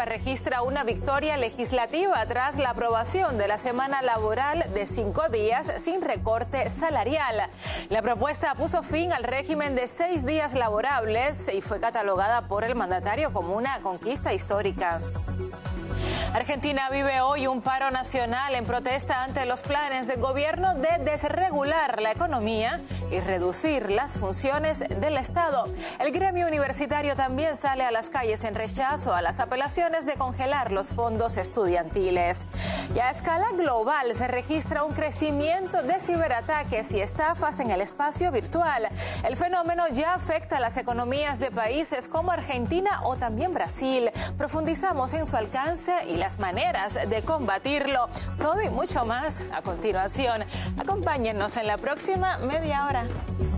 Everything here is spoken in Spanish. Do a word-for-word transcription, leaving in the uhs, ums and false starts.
Argentina registra una victoria legislativa tras la aprobación de la semana laboral de cinco días sin recorte salarial. La propuesta puso fin al régimen de seis días laborables y fue catalogada por el mandatario como una conquista histórica. Argentina vive hoy un paro nacional en protesta ante los planes del gobierno de desregular la economía y reducir las funciones del Estado. El gremio universitario también sale a las calles en rechazo a las apelaciones de congelar los fondos estudiantiles. Y a escala global se registra un crecimiento de ciberataques y estafas en el espacio virtual. El fenómeno ya afecta a las economías de países como Argentina o también Brasil. Profundizamos en su alcance y las maneras de combatirlo. Todo y mucho más a continuación. Acompáñennos en la próxima media hora.